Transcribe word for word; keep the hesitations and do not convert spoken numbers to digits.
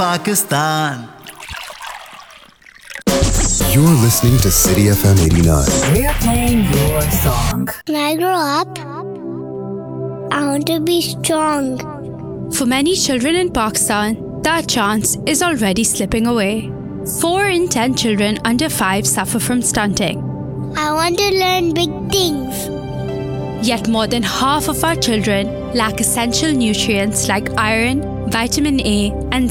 Pakistan. You're listening to City F M eighty-nine. We're playing your song. When I grow up, I want to be strong. For many children in Pakistan, that chance is already slipping away. Four in ten children under five suffer from stunting. I want to learn big things. Yet more than half of our children lack essential nutrients like iron, vitamin A, and